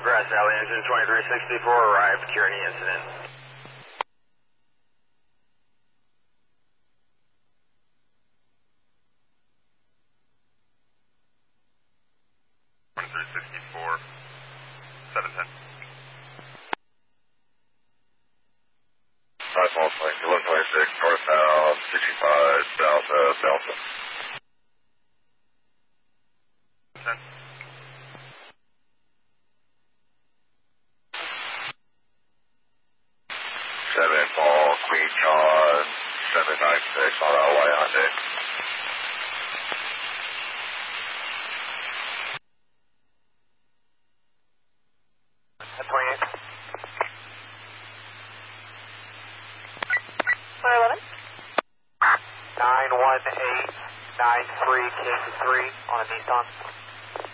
Grass Valley engine 2364 arrived, Kearney incident. Northbound 1126, northbound 65, Delta, Delta. 10. 7 Paul, Queen John, 796 on LY Hyundai. At 28. 91893 King 3 on a Nissan.